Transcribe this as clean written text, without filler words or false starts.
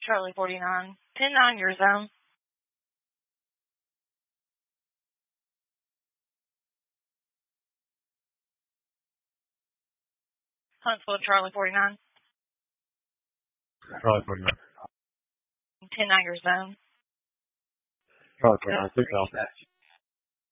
Charlie 49. 10-9, your zone. Huntsville, Charlie 49. Charlie 49. 10-9, your zone. Charlie 49. 6 now.